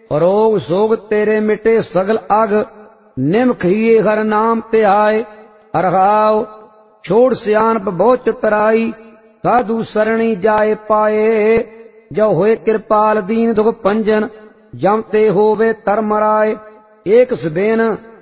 रोग सोग तेरे मिटे सगल अग, निमख हिये हर नाम ते आए। अरहाव छोड़ सियानप बहु चतुराई, साधु सरणी जाए पाए। जो होए कृपाल दीन दुख पंजन, जम ते होवे तर मराए। एक सबेन